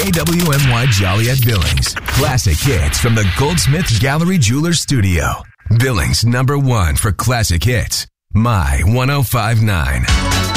KWMY Joliet Billings. Classic hits from the Goldsmith Gallery Jewelers Studio. Billings #1 for classic hits. My 105.9.